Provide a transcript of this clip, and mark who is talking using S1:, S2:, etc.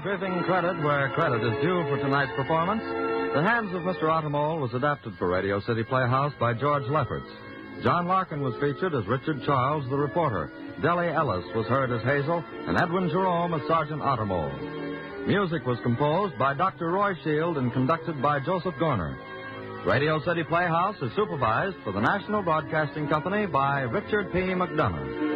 S1: giving credit where credit is due for tonight's performance, The Hands of Mr. Ottermole was adapted for Radio City Playhouse by George Lefferts. John Larkin was featured as Richard Charles, the reporter. Delle Ellis was heard as Hazel, and Edwin Jerome as Sergeant Ottermole. Music was composed by Dr. Roy Shield and conducted by Joseph Gorner. Radio City Playhouse is supervised for the National Broadcasting Company by Richard P. McDonough.